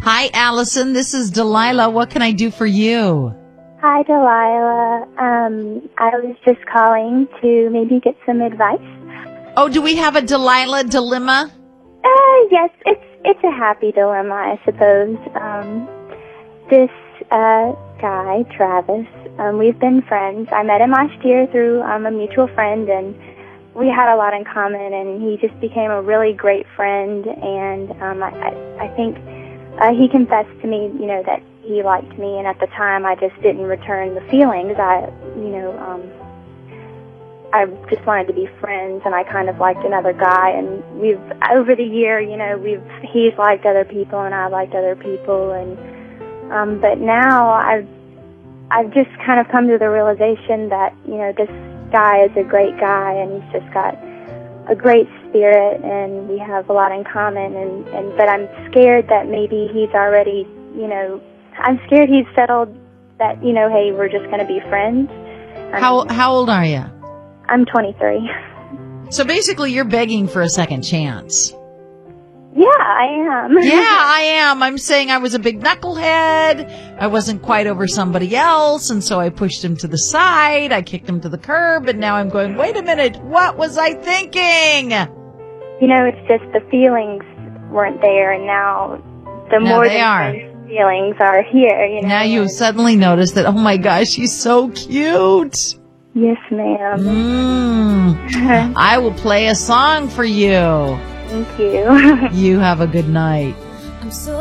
Hi, Allison. This is Delilah. What can I do for you? Hi, Delilah. I was just calling to maybe get some advice. Oh, do we have a Delilah dilemma? Yes, it's a happy dilemma, I suppose. This guy, Travis, we've been friends. I met him last year through a mutual friend, and we had a lot in common, and he just became a really great friend, and I think he confessed to me, that he liked me, and at the time I just didn't return the feelings. I just wanted to be friends, and I kind of liked another guy, and we've, over the year, he's liked other people, and I've liked other people, and, but now I've just kind of come to the realization that, this guy is a great guy, and he's just got a great spirit, and we have a lot in common, but I'm scared that maybe he's already, I'm scared he's settled that, hey, we're just going to be friends. How old are you? I'm 23. So basically you're begging for a second chance. Yeah, I am. Yeah, I am. I'm saying I was a big knucklehead. I wasn't quite over somebody else, and so I pushed him to the side. I kicked him to the curb, and now I'm going, wait a minute, what was I thinking? It's just the feelings weren't there, and now the Now more they than are. feelings are here. Now you suddenly notice that, oh my gosh, she's so cute. Yes, ma'am. I will play a song for you. Thank you. You have a good night.